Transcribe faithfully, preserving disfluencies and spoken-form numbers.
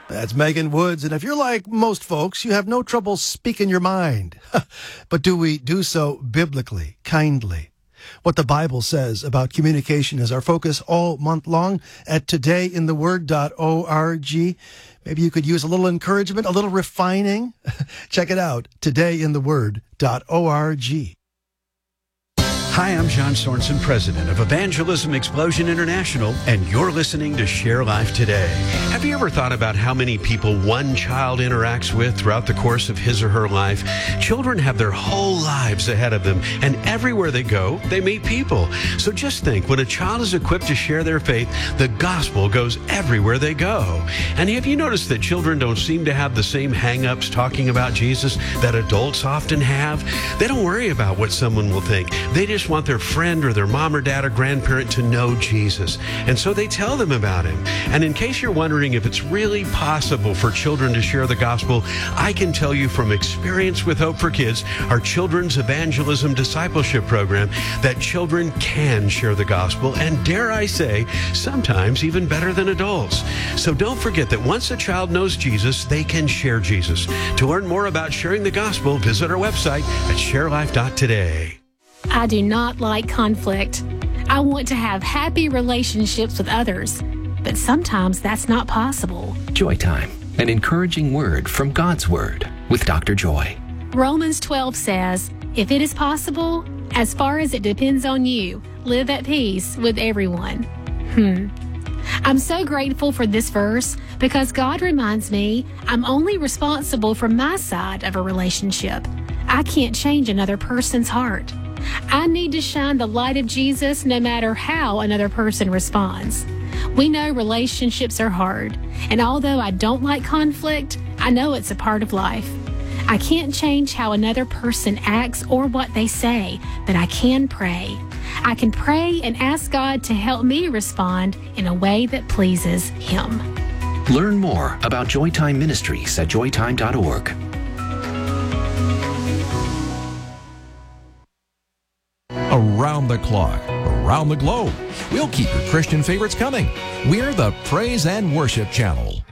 That's Megan Woods. And if you're like most folks, you have no trouble speaking your mind. But do we do so biblically, kindly? What the Bible says about communication is our focus all month long at today in the word dot org. Maybe you could use a little encouragement, a little refining. Check it out, today in the word dot org. Hi, I'm John Sorensen, president of Evangelism Explosion International, and you're listening to Share Life Today. Have you ever thought about how many people one child interacts with throughout the course of his or her life? Children have their whole lives ahead of them, and everywhere they go, they meet people. So just think, when a child is equipped to share their faith, the gospel goes everywhere they go. And have you noticed that children don't seem to have the same hang-ups talking about Jesus that adults often have? They don't worry about what someone will think. They just want their friend or their mom or dad or grandparent to know Jesus. And so they tell them about him. And in case you're wondering if it's really possible for children to share the gospel, I can tell you from experience with Hope for Kids, our children's evangelism discipleship program, that children can share the gospel, and dare I say, sometimes even better than adults. So don't forget that once a child knows Jesus, they can share Jesus. To learn more about sharing the gospel, visit our website at share life dot today. I do not like conflict. I want to have happy relationships with others, but sometimes that's not possible. Joy Time, an encouraging word from God's Word with Doctor Joy. Romans twelve says, if it is possible, as far as it depends on you, live at peace with everyone. Hmm. I'm so grateful for this verse because God reminds me I'm only responsible for my side of a relationship. I can't change another person's heart. I need to shine the light of Jesus no matter how another person responds. We know relationships are hard, and although I don't like conflict, I know it's a part of life. I can't change how another person acts or what they say, but I can pray. I can pray and ask God to help me respond in a way that pleases Him. Learn more about Joy Time Ministries at joy time dot org. Around the clock, around the globe, we'll keep your Christian favorites coming. We're the Praise and Worship Channel.